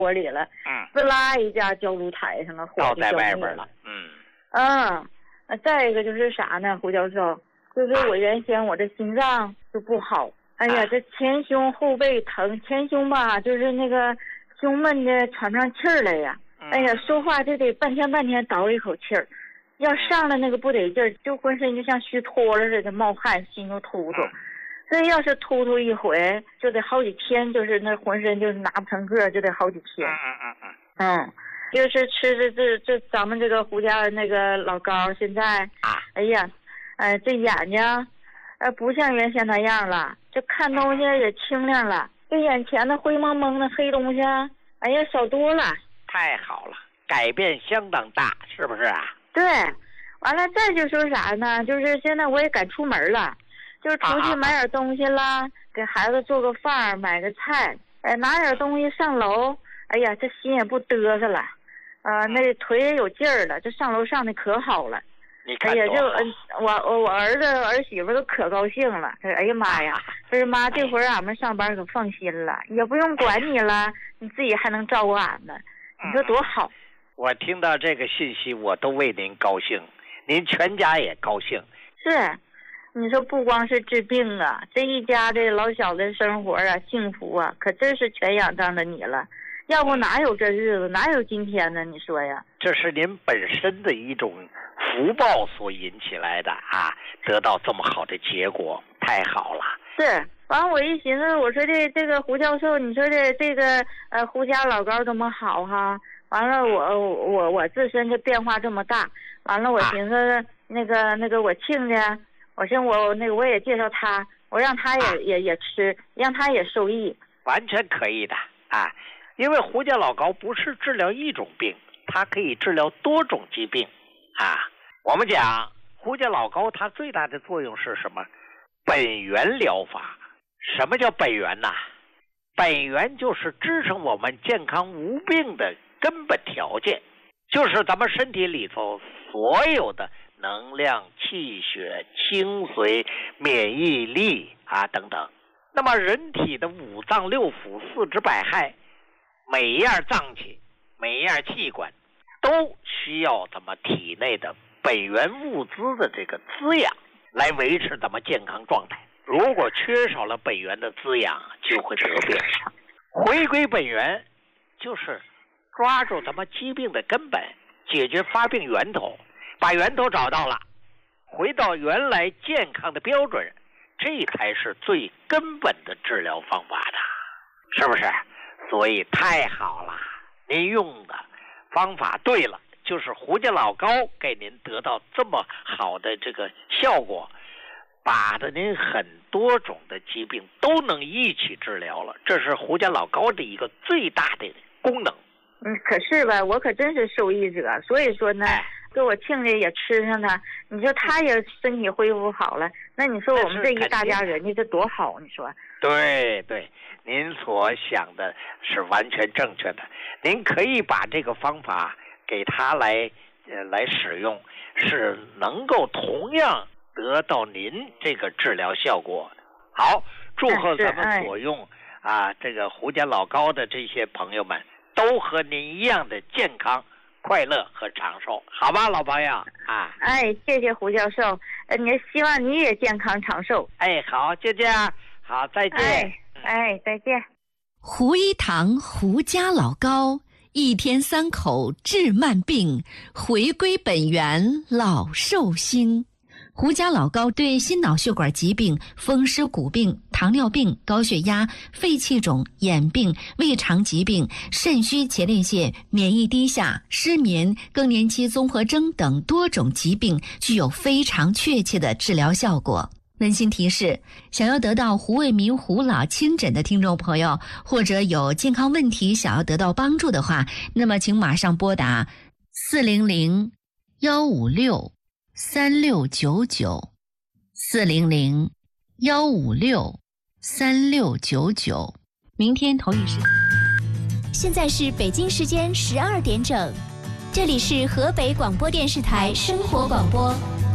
火里了，滋啦一下浇露台上了，火就在外边了。 再一个就是啥呢，胡教授，就是我原先我这心脏就不好，哎呀，这前胸后背疼，前胸吧就是那个胸闷的喘不上气儿来呀，哎呀，说话就得半天倒一口气儿，要上了那个不得劲儿，就浑身就像虚脱了似的，冒汗，心就突突。所以要是突一回，就得好几天，就是那浑身就是拿不成个，就得好几天。就是吃这咱们这个胡家那个老高，现在哎呀，这眼睛，不像原先那样了，这看东西也清亮了，这眼前的灰蒙蒙的黑东西，哎呀少多了。 太好了，改变相当大，是不是啊？ 对，完了再就说啥呢？就是现在我也敢出门了，就是出去买点东西啦，给孩子做个饭，买个菜，拿点东西上楼，哎呀，这心也不嘚瑟了。那腿也有劲儿了，这上楼上的可好了。哎呀，就我儿子儿媳妇都可高兴了。他说：“哎呀妈呀，他说妈，这会儿俺们上班可放心了，也不用管你了，你自己还能照顾俺们，你说多好。” 我听到这个信息，我都为您高兴，您全家也高兴。 是，你说不光是治病啊，这一家的老小的生活啊，幸福啊，可真是全仰仗着你了。要不哪有这日子，哪有今天呢？你说呀？这是您本身的一种福报所引起来的啊，得到这么好的结果，太好了。是，完我一寻思，我说这个胡教授，你说这个胡家老高这么好哈，完了我自身这变化这么大，完了我寻思那个我亲家，我寻我也介绍他，我让他也吃，让他也受益，完全可以的啊。因为胡家老高不是治疗一种病，它可以治疗多种疾病啊。我们讲胡家老高它最大的作用是什么？本源疗法。什么叫本源呢？本源就是支撑我们健康无病的根本条件，就是咱们身体里头所有的能量、气血、精髓、免疫力啊等等。那么人体的五脏六腑、四肢百骸，每一样脏器，每一样器官都需要咱们体内的本源物资的这个滋养来维持咱们健康状态。如果缺少了本源的滋养，就会得病。回归本源就是抓住咱们疾病的根本，解决发病源头，把源头找到了，回到原来健康的标准，这才是最根本的治疗方法的，是不是？所以太好了，您用的方法对了，就是胡家老高给您得到这么好的这个效果，把的您很多种的疾病都能一起治疗了，这是胡家老高的一个最大的功能。可是吧，我可真是受益者，所以说呢，给我亲家也吃上它，你说他也身体恢复好了，那你说我们这一大家人家这多好，你说？对对，您所想的是完全正确的。您可以把这个方法给他来使用，是能够同样得到您这个治疗效果。好，祝贺咱们所用这个胡家老高的这些朋友们都和您一样的健康、快乐和长寿，好吧，老朋友啊！谢谢胡教授，你希望你也健康长寿。好，就这样，好，再见。再见。 胡一堂胡家老高，一天3口治慢病，回归本源老寿星。胡家老高对心脑血管疾病、风湿骨病、糖尿病、高血压、肺气肿、眼病、胃肠疾病、肾虚前列腺、免疫低下、失眠、更年期综合征等多种疾病具有非常确切的治疗效果。温馨提示，想要得到胡卫民胡老亲诊的听众朋友，或者有健康问题想要得到帮助的话，那么请马上拨打400-156-3699 400-156-3699。明天同一时间。 现在是北京时间12点整，这里是河北广播电视台生活广播。